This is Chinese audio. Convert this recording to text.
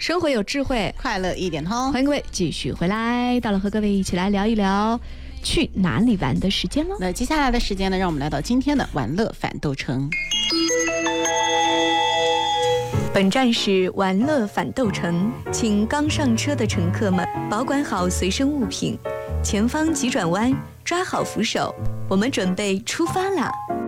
生活有智慧， 快乐一点通。 欢迎各位继续回来，到了和各位一起来聊一聊去哪里玩的时间了。 那接下来的时间呢，让我们来到今天的玩乐反斗城。 本站是玩乐反斗城，请刚上车的乘客们保管好随身物品，前方急转弯，抓好扶手，我们准备出发啦！